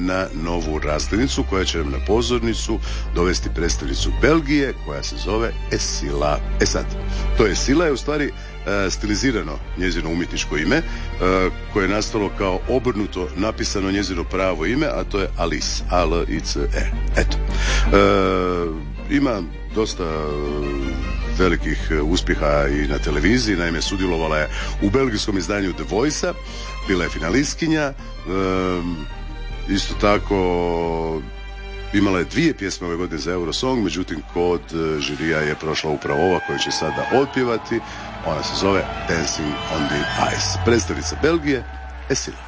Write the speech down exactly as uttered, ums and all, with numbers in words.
na novu raslinicu koja će nam na pozornicu dovesti predstavnicu Belgije koja se zove Esila. E sad, to Esila je u stvari e, stilizirano njezino umjetničko ime e, koje je nastalo kao obrnuto napisano njezino pravo ime, a to je Alice, A L I C E. Eto. E, ima dosta velikih uspjeha i na televiziji, naime sudjelovala je u belgijskom izdanju The Voice-a, bila je finalistkinja, e, isto tako imala je dvije pjesme ove godine za Eurosong, međutim kod žirija je prošla upravo ova koju će sada otpjevati, ona se zove Dancing on the Ice. Predstavnica Belgije, Esila.